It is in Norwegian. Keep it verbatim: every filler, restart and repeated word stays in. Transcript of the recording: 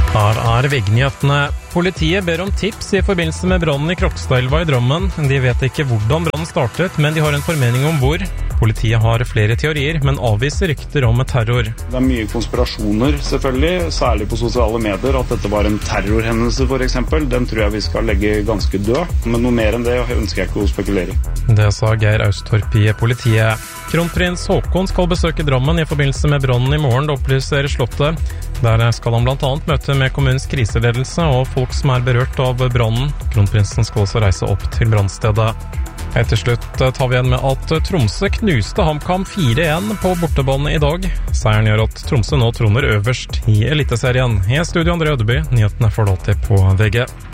Her er VG-nyhetene. Politiet ber om tips i forbindelse med brannen i Krokstadelva i Drammen. De vet ikke hvordan brannen startet, men de har en formening om hvor. Politiet har flere teorier, men avviser rykter om terror. Det er mye konspirasjoner, selvfølgelig, særlig på sosiale medier, at dette var en terrorhendelse for eksempel. Den tror jeg vi skal legge ganske død, men noe mer enn det ønsker jeg ikke å spekulere i. Det sa Geir Austorp i politiet. Kronprins Haakon skal besøke Drammen i forbindelse med brannen i morgen, det opplyser Slottet. Der skal han blant annet møte med kommunens kriseledelse og folk som er berørt av brannen. Kronprinsen skal også reise opp til brannstedet. Etter slutt tar vi igjen med at Tromsø knuste HamKam fire én på bortebane i dag. Seieren gjør at Tromsø nå troner øverst i Eliteserien. I studio André Ødeby, nyhetene får du alltid på V G.